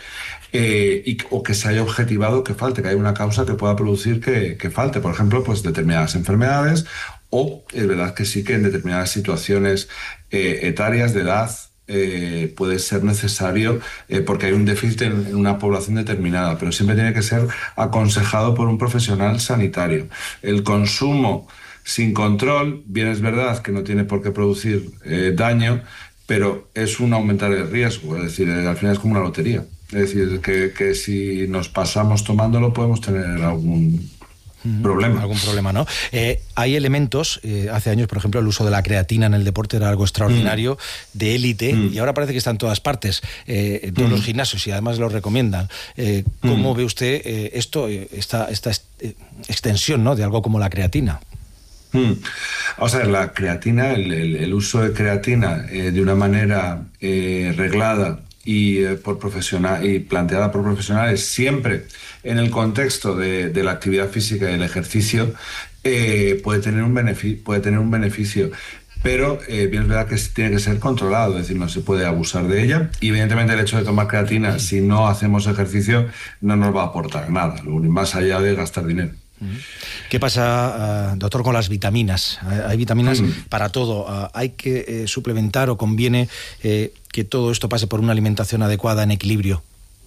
eh, y, o que se haya objetivado que falte, que haya una causa que pueda producir que, que falte. Por ejemplo, pues determinadas enfermedades. O es verdad que sí que en determinadas situaciones eh, etarias de edad eh, puede ser necesario eh, porque hay un déficit en, en una población determinada, pero siempre tiene que ser aconsejado por un profesional sanitario. El consumo sin control, bien es verdad que no tiene por qué producir eh, daño, pero es un aumentar el riesgo, es decir, eh, al final es como una lotería. Es decir, que, que si nos pasamos tomándolo podemos tener algún... problema. Algún problema, ¿no? Eh, hay elementos, eh, hace años, por ejemplo, el uso de la creatina en el deporte era algo extraordinario, mm. de élite, mm. y ahora parece que está en todas partes, eh, en todos mm. los gimnasios, y además lo recomiendan. Eh, ¿Cómo mm. ve usted eh, esto, esta, esta extensión, ¿no?, de algo como la creatina? Mm. O sea, la creatina, el, el, el uso de creatina eh, de una manera eh, reglada y eh, por profesional y planteada por profesionales siempre en el contexto de, de la actividad física y el ejercicio eh, puede tener un beneficio puede tener un beneficio pero eh, bien es verdad que tiene que ser controlado, es decir, no se puede abusar de ella, y evidentemente el hecho de tomar creatina si no hacemos ejercicio no nos va a aportar nada, más allá de gastar dinero. ¿Qué pasa, uh, doctor, con las vitaminas? Hay vitaminas mm. para todo. Uh, ¿Hay que eh, suplementar o conviene eh, que todo esto pase por una alimentación adecuada, en equilibrio?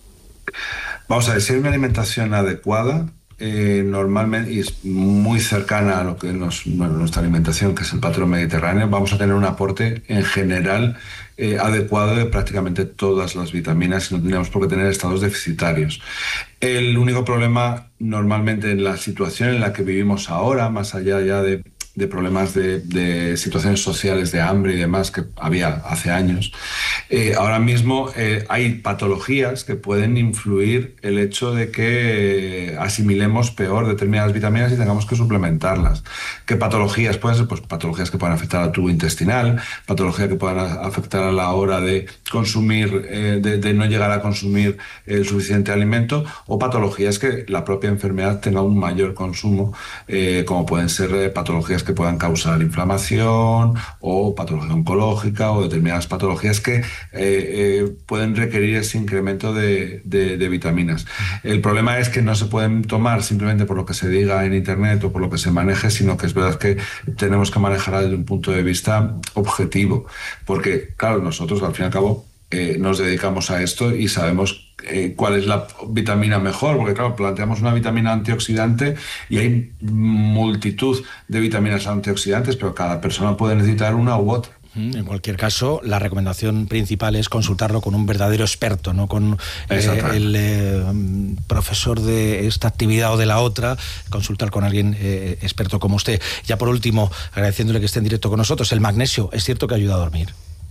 Vamos a ver, si hay una alimentación adecuada, eh, normalmente, y es muy cercana a lo que nos, bueno, nuestra alimentación, que es el patrón mediterráneo, vamos a tener un aporte en general eh, adecuado de prácticamente todas las vitaminas y no tenemos por qué tener estados deficitarios. El único problema normalmente en la situación en la que vivimos ahora, más allá ya de, de problemas de, de situaciones sociales, de hambre y demás que había hace años, eh, ahora mismo eh, hay patologías que pueden influir el hecho de que eh, asimilemos peor determinadas vitaminas y tengamos que suplementarlas. ¿Qué patologías pueden ser? Pues patologías que puedan afectar al tubo intestinal, patologías que puedan afectar a la hora de consumir, eh, de, de no llegar a consumir el suficiente alimento, o patologías que la propia enfermedad tenga un mayor consumo, eh, como pueden ser eh, patologías que puedan causar inflamación o patología oncológica o determinadas patologías que eh, eh, pueden requerir ese incremento de, de, de vitaminas. El problema es que no se pueden tomar simplemente por lo que se diga en internet o por lo que se maneje, sino que es verdad que tenemos que manejarla desde un punto de vista objetivo, porque claro, nosotros al fin y al cabo eh, nos dedicamos a esto y sabemos eh, cuál es la vitamina mejor, porque claro, planteamos una vitamina antioxidante y hay multitud de vitaminas antioxidantes, pero cada persona puede necesitar una u otra. En cualquier caso, la recomendación principal es consultarlo con un verdadero experto, no con eh, el eh, profesor de esta actividad o de la otra, consultar con alguien eh, experto como usted. Ya por último, agradeciéndole que esté en directo con nosotros, el magnesio, ¿es cierto que ayuda a dormir?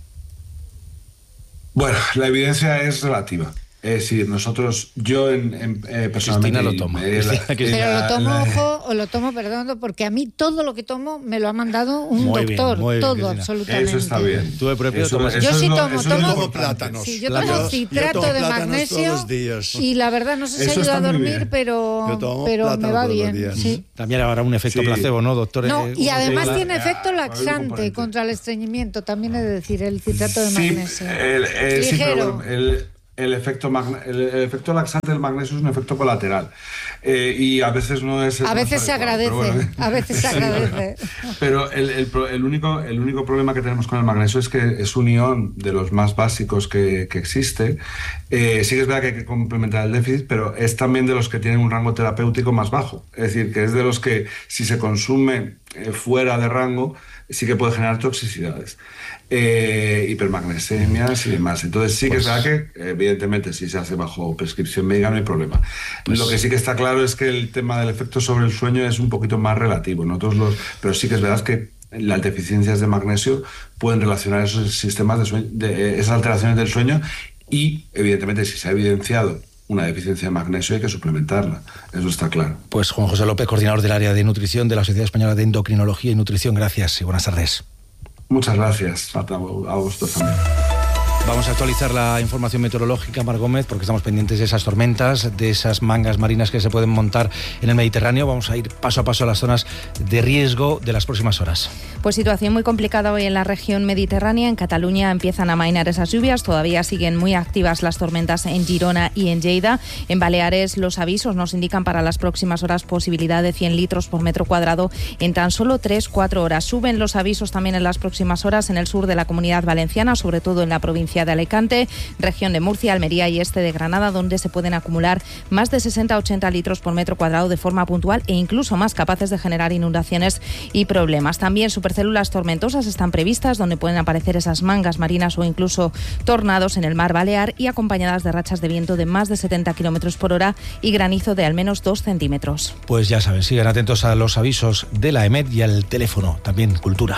Bueno, la evidencia es relativa. Es decir, nosotros, yo en, en, eh, personalmente... Cristina lo toma. Eh, la, Pero la, lo tomo, la, ojo, o lo tomo, perdón, porque a mí todo lo que tomo me lo ha mandado un muy doctor, bien, muy bien, todo, Cristina. absolutamente. Eso está bien. ¿Tú de propio eso, tomas? eso Yo sí lo, tomo, tomo, tomo plátanos. Sí, yo Plátanos. tomo citrato Yo tomo de magnesio todos los días. y la verdad no sé si Eso ayuda a está muy dormir, bien. pero, pero me va bien. Sí. También habrá un efecto Sí. placebo, ¿no, doctor? No, Eh, y además la- tiene eh, efecto hay un laxante componente. contra el estreñimiento, también he de decir, el citrato de Sí, magnesio. el, el, sí, pero Ligero. bueno, el, el, efecto magne, el, el efecto laxante del magnesio es un efecto colateral. Eh, y a veces no es... el A más veces se adecuado, agradece, pero bueno. a veces se Sí, agradece. Pero el, el, pro- el único, el único problema que tenemos con el magnesio es que es un ion de los más básicos que, que existe. Eh, sí que es verdad que hay que complementar el déficit, pero es también de los que tienen un rango terapéutico más bajo. Es decir, que es de los que si se consume eh, fuera de rango, sí que puede generar toxicidades. Eh, hipermagnesemias y demás. Entonces sí que Pues- es verdad que, evidentemente, si se hace bajo prescripción médica no hay problema. Pues- Lo que sí que está claro es que el tema del efecto sobre el sueño es un poquito más relativo. Nosotros los, pero sí que es verdad que las deficiencias de magnesio pueden relacionar esos sistemas de sueño, de, esas alteraciones del sueño y, evidentemente, si se ha evidenciado una deficiencia de magnesio hay que suplementarla. Eso está claro. Pues Juan José López, coordinador del área de nutrición de la Sociedad Española de Endocrinología y Nutrición. Gracias y buenas tardes. Muchas gracias a, a vosotros también. Vamos a actualizar la información meteorológica, Mar Gómez, porque estamos pendientes de esas tormentas, de esas mangas marinas que se pueden montar en el Mediterráneo. Vamos a ir paso a paso a las zonas de riesgo de las próximas horas. Pues situación muy complicada hoy en la región mediterránea. En Cataluña empiezan a amainar esas lluvias. Todavía siguen muy activas las tormentas en Girona y en Lleida. En Baleares los avisos nos indican para las próximas horas posibilidad de cien litros por metro cuadrado en tan solo tres a cuatro horas. Suben los avisos también en las próximas horas en el sur de la Comunidad Valenciana, sobre todo en la provincia de Alicante, región de Murcia, Almería y este de Granada, donde se pueden acumular más de sesenta a ochenta litros por metro cuadrado de forma puntual e incluso más, capaces de generar inundaciones y problemas. También supercélulas tormentosas están previstas, donde pueden aparecer esas mangas marinas o incluso tornados en el mar Balear y acompañadas de rachas de viento de más de setenta kilómetros por hora y granizo de al menos dos centímetros. Pues ya saben, sigan atentos a los avisos de la EMET y al teléfono, también Cultura.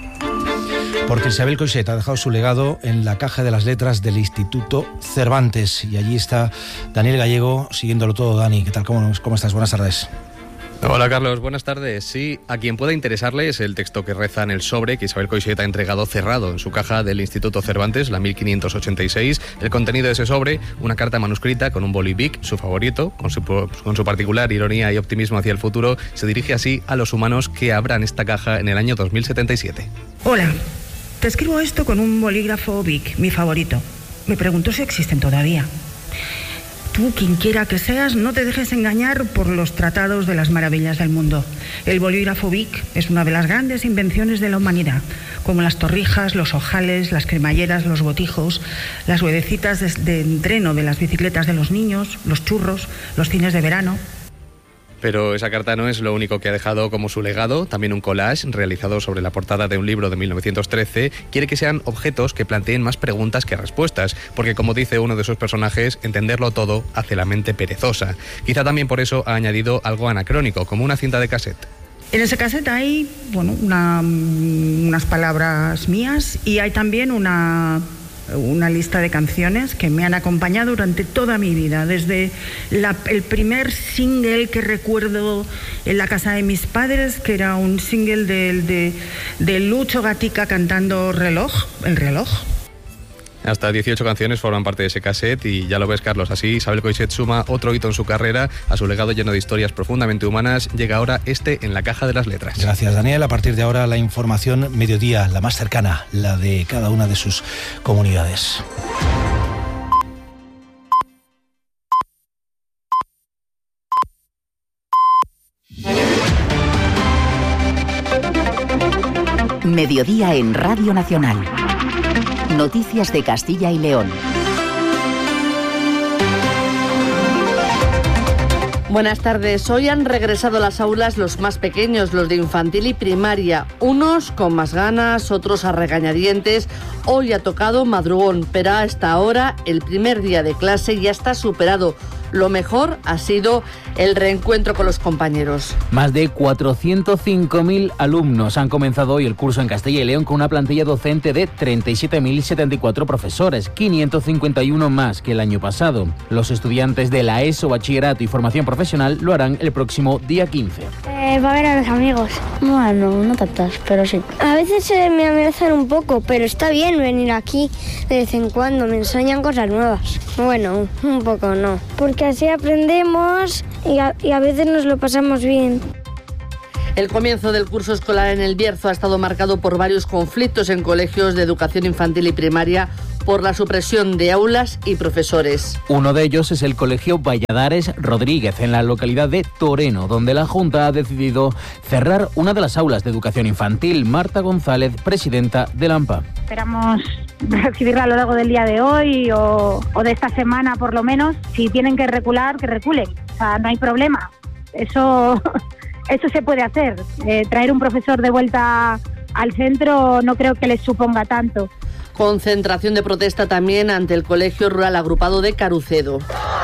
Porque Isabel Coixet ha dejado su legado en la caja de las letras del Instituto Cervantes. Y allí está Daniel Gallego siguiéndolo todo. Dani, ¿qué tal? ¿Cómo, cómo estás? Buenas tardes. Hola Carlos, buenas tardes. Sí, a quien pueda interesarle es el texto que reza en el sobre que Isabel Coixet ha entregado cerrado en su caja del Instituto Cervantes, la mil quinientos ochenta y seis. El contenido de ese sobre, una carta manuscrita con un boli Bic, su favorito, con su, con su particular ironía y optimismo hacia el futuro, se dirige así a los humanos que abran esta caja en el año dos mil setenta y siete. Hola, te escribo esto con un bolígrafo Bic, mi favorito. Me pregunto si existen todavía. Tú, quien quiera que seas, no te dejes engañar por los tratados de las maravillas del mundo. El bolígrafo Bic es una de las grandes invenciones de la humanidad, como las torrijas, los ojales, las cremalleras, los botijos, las ruedecitas de, de entreno de las bicicletas de los niños, los churros, los cines de verano. Pero esa carta no es lo único que ha dejado como su legado. También un collage realizado sobre la portada de un libro de mil novecientos trece quiere que sean objetos que planteen más preguntas que respuestas, porque como dice uno de sus personajes, entenderlo todo hace la mente perezosa. Quizá también por eso ha añadido algo anacrónico, como una cinta de cassette. En ese cassette hay, bueno, una, unas palabras mías y hay también una... una lista de canciones que me han acompañado durante toda mi vida, desde la, el primer single que recuerdo en la casa de mis padres, que era un single de, de, de Lucho Gatica cantando Reloj, el reloj. Hasta dieciocho canciones forman parte de ese cassette y ya lo ves, Carlos, así Isabel Coixet suma otro hito en su carrera. A su legado lleno de historias profundamente humanas llega ahora este en la caja de las letras. Gracias, Daniel. A partir de ahora la información mediodía, la más cercana, la de cada una de sus comunidades. Mediodía en Radio Nacional. Noticias de Castilla y León. Buenas tardes. Hoy han regresado a las aulas los más pequeños, los de infantil y primaria. Unos con más ganas, otros a regañadientes. Hoy ha tocado madrugón, pero a esta hora el primer día de clase ya está superado. Lo mejor ha sido el reencuentro con los compañeros. Más de cuatrocientos cinco mil alumnos han comenzado hoy el curso en Castilla y León con una plantilla docente de treinta y siete mil setenta y cuatro profesores, quinientos cincuenta y uno más que el año pasado. Los estudiantes de la ESO, Bachillerato y Formación Profesional lo harán el próximo día quince. Eh, va a ver a los amigos. Bueno, no tantas, pero sí. A veces eh, me amenazan un poco, pero está bien venir aquí de vez en cuando, me enseñan cosas nuevas. Bueno, un poco no, porque así aprendemos y a, y a veces nos lo pasamos bien. El comienzo del curso escolar en El Bierzo ha estado marcado por varios conflictos en colegios de educación infantil y primaria por la supresión de aulas y profesores. Uno de ellos es el Colegio Valladares Rodríguez, en la localidad de Toreno, donde la Junta ha decidido cerrar una de las aulas de educación infantil. Marta González, presidenta del AMPA. Esperamos recibirla a lo largo del día de hoy o, o de esta semana por lo menos. Si tienen que recular, que reculen. O sea, no hay problema. Eso, eso se puede hacer. Eh, traer un profesor de vuelta al centro no creo que les suponga tanto. Concentración de protesta también ante el Colegio Rural Agrupado de Carucedo.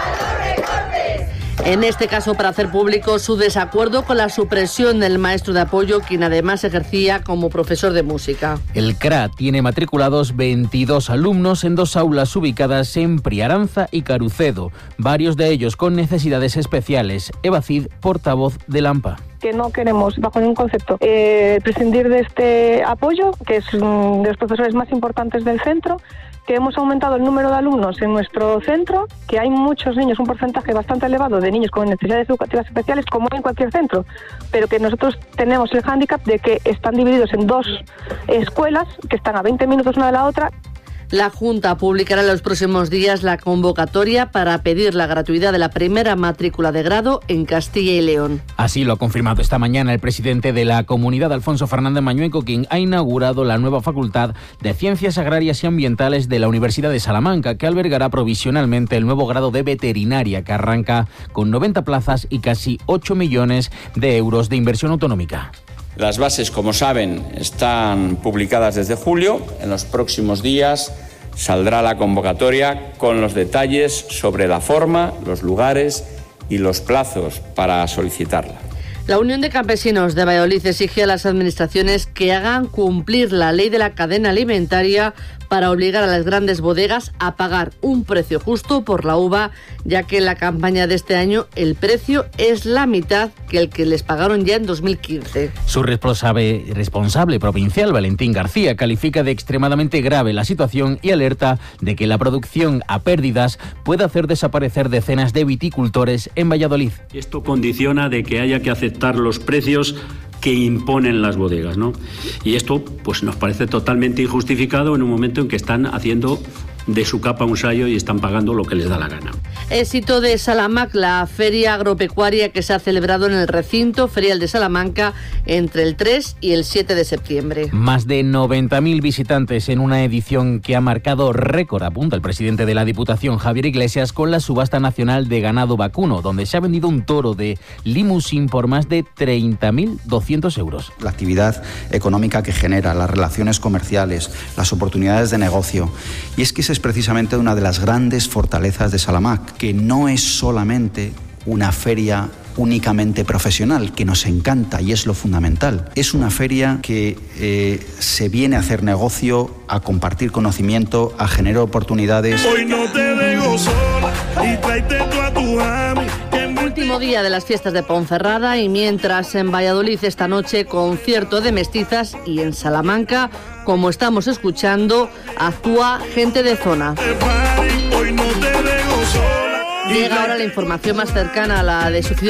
En este caso, para hacer público su desacuerdo con la supresión del maestro de apoyo, quien además ejercía como profesor de música. El C R A tiene matriculados veintidós alumnos en dos aulas ubicadas en Priaranza y Carucedo, varios de ellos con necesidades especiales. Eva Cid, portavoz del AMPA. Que no queremos, bajo ningún concepto, eh, prescindir de este apoyo, que es um, de los profesores más importantes del centro, que hemos aumentado el número de alumnos en nuestro centro, que hay muchos niños, un porcentaje bastante elevado de niños con necesidades educativas especiales, como en cualquier centro, pero que nosotros tenemos el hándicap de que están divididos en dos escuelas, que están a veinte minutos una de la otra. La Junta publicará en los próximos días la convocatoria para pedir la gratuidad de la primera matrícula de grado en Castilla y León. Así lo ha confirmado esta mañana el presidente de la comunidad, Alfonso Fernández Mañueco, quien ha inaugurado la nueva Facultad de Ciencias Agrarias y Ambientales de la Universidad de Salamanca, que albergará provisionalmente el nuevo grado de veterinaria, que arranca con noventa plazas y casi ocho millones de euros de inversión autonómica. Las bases, como saben, están publicadas desde julio. En los próximos días saldrá la convocatoria con los detalles sobre la forma, los lugares y los plazos para solicitarla. La Unión de Campesinos de Valladolid exige a las administraciones que hagan cumplir la ley de la cadena alimentaria para obligar a las grandes bodegas a pagar un precio justo por la uva, ya que en la campaña de este año el precio es la mitad que el que les pagaron ya en dos mil quince. Su responsable, responsable provincial, Valentín García, califica de extremadamente grave la situación y alerta de que la producción a pérdidas puede hacer desaparecer decenas de viticultores en Valladolid. Esto condiciona de que haya que aceptar los precios que imponen las bodegas, ¿no? Y esto pues nos parece totalmente injustificado en un momento en que están haciendo de su capa un sayo y están pagando lo que les da la gana. Éxito de Salamac, la feria agropecuaria que se ha celebrado en el recinto ferial de Salamanca entre el tres y el siete de septiembre. Más de noventa mil visitantes en una edición que ha marcado récord, apunta el presidente de la Diputación, Javier Iglesias, con la subasta nacional de ganado vacuno, donde se ha vendido un toro de limusín por más de treinta mil doscientos euros. La actividad económica que genera, las relaciones comerciales, las oportunidades de negocio. Y es que esa es precisamente una de las grandes fortalezas de Salamac, que no es solamente una feria únicamente profesional, que nos encanta y es lo fundamental. Es una feria que eh, se viene a hacer negocio, a compartir conocimiento, a generar oportunidades. Hoy no te dejo sola y tráete tú a tu mami. Último día de las fiestas de Ponferrada y mientras en Valladolid esta noche concierto de mestizas y en Salamanca, como estamos escuchando, actúa Gente de Zona. Llega ahora la información más cercana a la de su ciudad.